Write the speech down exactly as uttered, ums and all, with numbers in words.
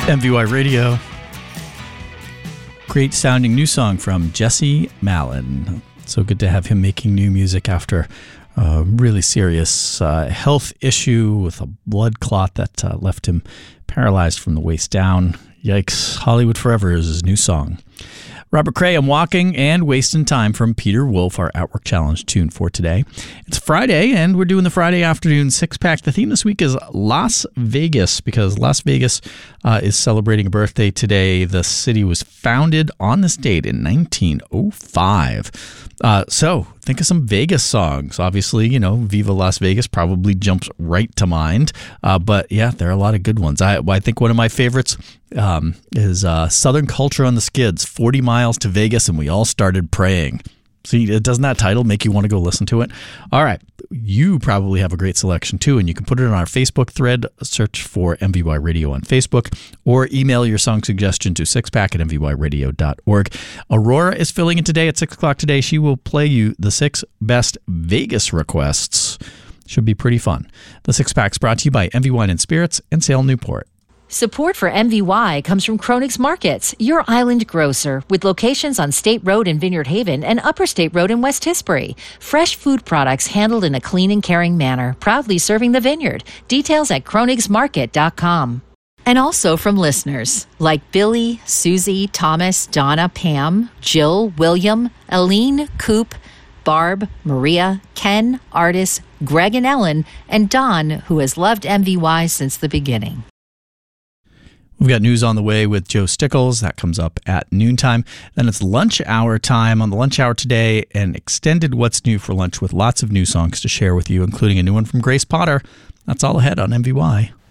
M V Y Radio. Great sounding new song from Jesse Malin. So good to have him making new music after a really serious uh, health issue with a blood clot that uh, left him paralyzed from the waist down. Yikes. Hollywood Forever is his new song. Robert Cray, I'm Walking, and Wasting Time from Peter Wolf, our Outwork Challenge tune for today. It's Friday, and we're doing the Friday afternoon six-pack. The theme this week is Las Vegas, because Las Vegas uh, is celebrating a birthday today. The city was founded on this date in nineteen oh five. Uh, so think of some Vegas songs. Obviously, you know, Viva Las Vegas probably jumps right to mind. Uh, but yeah, there are a lot of good ones. I, I think one of my favorites um, is uh, Southern Culture on the Skids, forty miles to Vegas, and we all started praying. See, doesn't that title make you want to go listen to it? All right. You probably have a great selection too, and you can put it on our Facebook thread. Search for M V Y Radio on Facebook, or email your song suggestion to sixpack at m v y radio dot org. Aurora is filling in today at six o'clock today. She will play you the six best Vegas requests. Should be pretty fun. The Six Pack's brought to you by M V Wine and Spirits and Sale Newport. Support for M V Y comes from Kronig's Markets, your island grocer, with locations on State Road in Vineyard Haven and Upper State Road in West Tisbury. Fresh food products handled in a clean and caring manner, proudly serving the vineyard. Details at kronigs market dot com. And also from listeners like Billy, Susie, Thomas, Donna, Pam, Jill, William, Aline, Coop, Barb, Maria, Ken, Artis, Greg and Ellen, and Don, who has loved M V Y since the beginning. We've got news on the way with Joe Stickles. That comes up at noontime. Then it's lunch hour time. On the lunch hour today, an extended What's New for Lunch with lots of new songs to share with you, including a new one from Grace Potter. That's all ahead on M V Y.